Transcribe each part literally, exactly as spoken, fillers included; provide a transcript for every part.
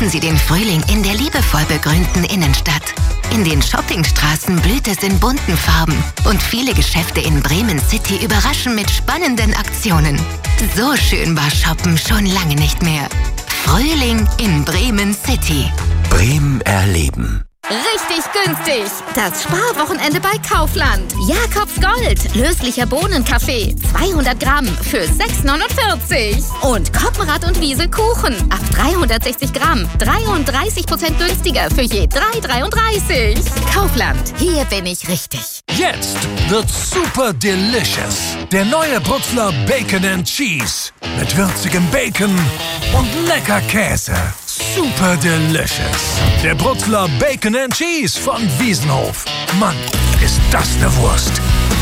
genießen Sie den Frühling in der liebevoll begrünten Innenstadt. In den Shoppingstraßen blüht es in bunten Farben und viele Geschäfte in Bremen City überraschen mit spannenden Aktionen. So schön war Shoppen schon lange nicht mehr. Frühling in Bremen City. Bremen erleben. Richtig günstig. Das Sparwochenende bei Kaufland. Jakobs Gold. Löslicher Bohnenkaffee. zweihundert Gramm für sechs neunundvierzig. Und Koppenrad und Wiese Kuchen. Ab dreihundertsechzig Gramm. dreiunddreißig Prozent günstiger für je drei dreiunddreißig. Kaufland. Hier bin ich richtig. Jetzt wird super delicious. Der neue Brutzler Bacon and Cheese. Mit würzigem Bacon und lecker Käse. Super delicious. Der Brutzler Bacon and Cheese von Wiesenhof. Mann, ist das eine Wurst.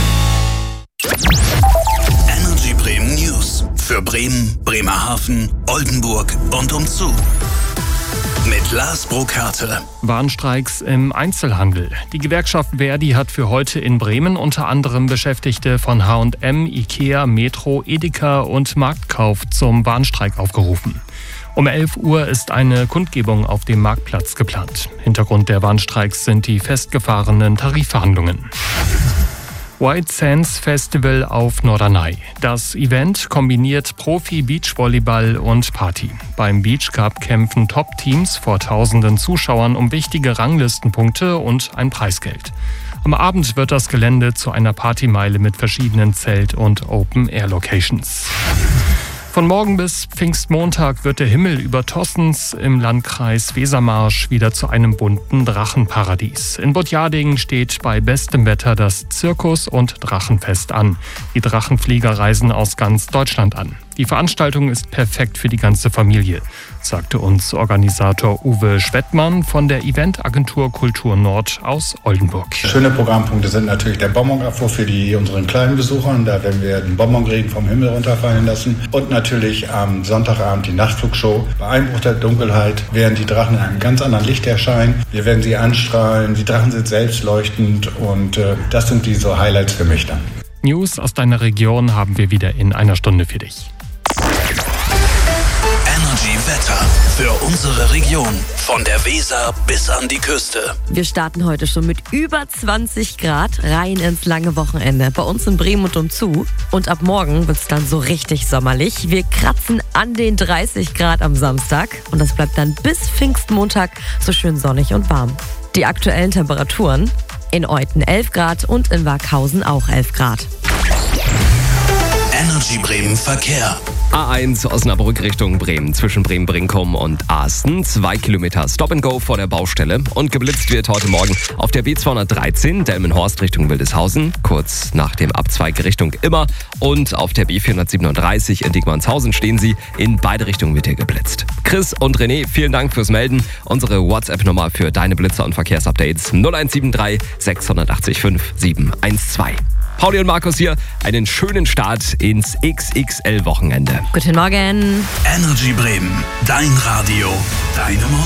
Energy Bremen News. Für Bremen, Bremerhaven, Oldenburg und umzu. Mit Lars Burkhardt. Warnstreiks im Einzelhandel. Die Gewerkschaft Verdi hat für heute in Bremen unter anderem Beschäftigte von H und M, Ikea, Metro, Edeka und Marktkauf zum Warnstreik aufgerufen. Um elf Uhr ist eine Kundgebung auf dem Marktplatz geplant. Hintergrund der Warnstreiks sind die festgefahrenen Tarifverhandlungen. White Sands Festival auf Norderney. Das Event kombiniert Profi-Beachvolleyball und Party. Beim Beach Cup kämpfen Top-Teams vor tausenden Zuschauern um wichtige Ranglistenpunkte und ein Preisgeld. Am Abend wird das Gelände zu einer Partymeile mit verschiedenen Zelt- und Open-Air-Locations. Von morgen bis Pfingstmontag wird der Himmel über Tossens im Landkreis Wesermarsch wieder zu einem bunten Drachenparadies. In Botjadingen steht bei bestem Wetter das Zirkus- und Drachenfest an. Die Drachenflieger reisen aus ganz Deutschland an. Die Veranstaltung ist perfekt für die ganze Familie, sagte uns Organisator Uwe Schwettmann von der Eventagentur Kultur Nord aus Oldenburg. Schöne Programmpunkte sind natürlich der Bonbonabwurf für die unseren kleinen Besuchern. Da werden wir den Bonbonregen vom Himmel runterfallen lassen. Und natürlich am Sonntagabend die Nachtflugshow. Bei Einbruch der Dunkelheit werden die Drachen in einem ganz anderen Licht erscheinen. Wir werden sie anstrahlen. Die Drachen sind selbstleuchtend und äh, das sind die so Highlights für mich dann. News aus deiner Region haben wir wieder in einer Stunde für dich. Energy Wetter für unsere Region. Von der Weser bis an die Küste. Wir starten heute schon mit über zwanzig Grad rein ins lange Wochenende. Bei uns in Bremen und umzu. Und ab morgen wird es dann so richtig sommerlich. Wir kratzen an den dreißig Grad am Samstag. Und das bleibt dann bis Pfingstmontag so schön sonnig und warm. Die aktuellen Temperaturen: in Euthen elf Grad und in Warkhausen auch elf Grad. Energy Bremen Verkehr. A eins Osnabrück Richtung Bremen zwischen Bremen-Brinkum und Aasten. Zwei Kilometer Stop-and-Go vor der Baustelle. Und geblitzt wird heute Morgen auf der B zweihundertdreizehn Delmenhorst Richtung Wildeshausen. Kurz nach dem Abzweig Richtung Immer. Und auf der B vierhundertsiebenunddreißig in Diekmannshausen stehen sie. In beide Richtungen wird hier geblitzt. Chris und René, vielen Dank fürs Melden. Unsere WhatsApp-Nummer für deine Blitzer und Verkehrsupdates null eins sieben drei sechs acht fünf sieben eins zwei. Pauli und Markus hier, einen schönen Start ins X X L-Wochenende. Guten Morgen. Energy Bremen, dein Radio, deine Musik.